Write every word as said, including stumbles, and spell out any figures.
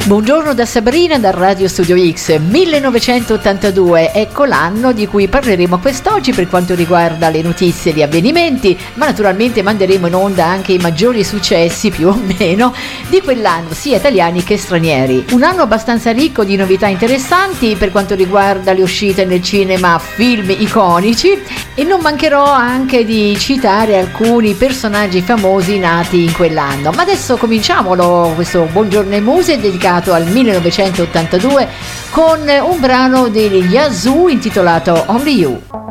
Buongiorno da Sabrina dal Radio Studio X. millenovecentottantadue, ecco l'anno di cui parleremo quest'oggi per quanto riguarda le notizie e gli avvenimenti, ma naturalmente manderemo in onda anche i maggiori successi, più o meno, di quell'anno, sia italiani che stranieri. Un anno abbastanza ricco di novità interessanti per quanto riguarda le uscite nel cinema, film iconici, e non mancherò anche di citare alcuni personaggi famosi nati in quell'anno. Ma adesso cominciamolo questo Buongiorno e Muse dedicato al millenovecentottantadue con un brano degli Yazoo intitolato Only You.